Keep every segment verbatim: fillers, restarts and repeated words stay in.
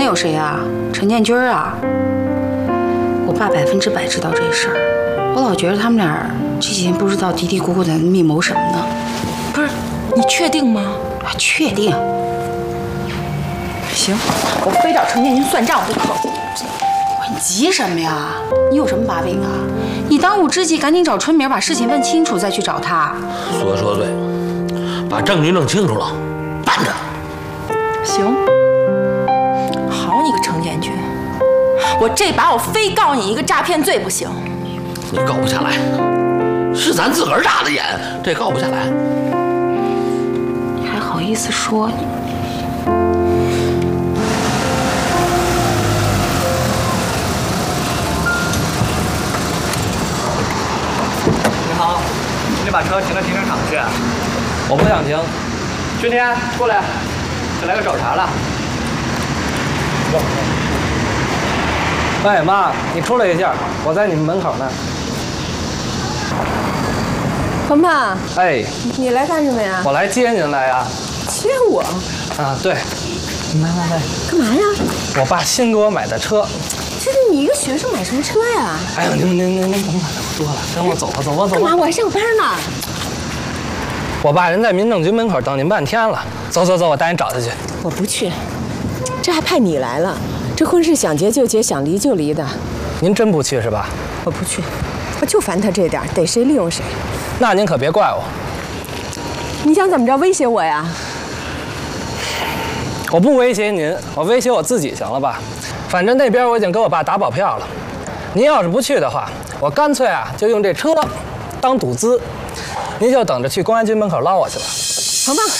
那有谁啊？陈建军啊！我爸百分之百知道这事儿。我老觉得他们俩这几天不知道嘀嘀咕咕的密谋什么呢。 不是，你确定吗？ 啊，确定。 行，我非找陈建军算账不可。 你急什么呀？你有什么把柄啊？你当务之急赶紧找春明，把事情问清楚，再去找他。 说说对，把证据弄清楚了，办着。 行，好你个陈建军，我这把我非告你一个诈骗罪不行。 你告不下来，是咱自个儿眨的眼，这告不下来。 你还好意思说？ 你好，你把车停到停车场去。 我不想停。 军天，过来，再来个找茬了。 哎妈，你出来一下，我在你们门口呢。 鹏鹏， 哎， 你来干什么呀？ 我来接您来呀。 接我？ 啊，对。来来来， 干嘛呀？ 我爸新给我买的车。 这是你一个学生买什么车呀？ 哎呦，您您您您甭管那么多了，跟我走吧，走吧，走吧。 干嘛？我还上班呢。 我爸人在民政局门口等您半天了。走走走，我带你找他去。 我不去，这还派你来了。这婚事想结就结，想离就离的。 您真不去是吧？ 我不去，我就烦他这点，逮谁利用谁。 那您可别怪我。 你想怎么着威胁我呀？ 我不威胁您，我威胁我自己，行了吧？反正那边我已经给我爸打保票了。您要是不去的话，我干脆啊就用这车当赌资，您就等着去公安局门口捞我去吧。 鹏鹏，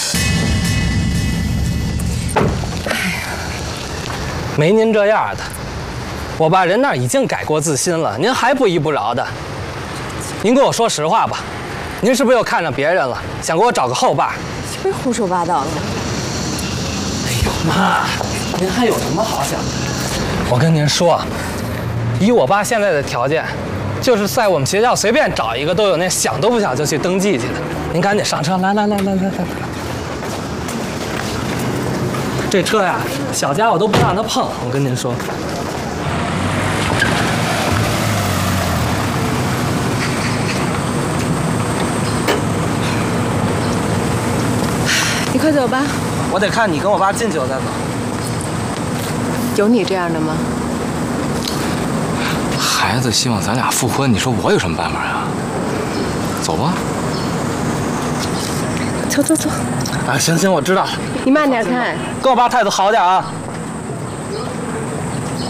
没您这样的，我爸人那儿已经改过自新了，您还不依不饶的。您跟我说实话吧，您是不是又看上别人了，想给我找个后爸？ 别胡说八道了。 哎呦妈，您还有什么好想的？我跟您说，以我爸现在的条件，就是在我们学校随便找一个都有那想都不想就去登记去的。您赶紧上车，来来来来来来。这车呀，小家伙都不让他碰，我跟您说。 你快走吧。 我得看你跟我爸进去我再走。 有你这样的吗？ 孩子希望咱俩复婚，你说我有什么办法呀？走吧。 走走走。 啊，行行，我知道了。 你慢点开。 跟我爸态度好点啊。